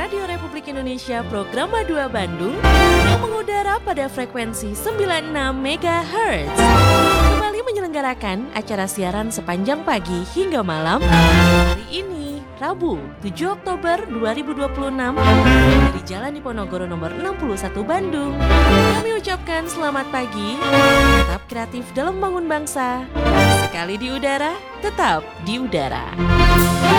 Radio Republik Indonesia Program 2 Bandung yang mengudara pada frekuensi 96 MHz. Kembali menyelenggarakan acara siaran sepanjang pagi hingga malam hari ini, Rabu 7 Oktober 2026 dari Jalan Diponegoro nomor 61 Bandung. Kami ucapkan selamat pagi, tetap kreatif dalam membangun bangsa. Sekali di udara, tetap di udara.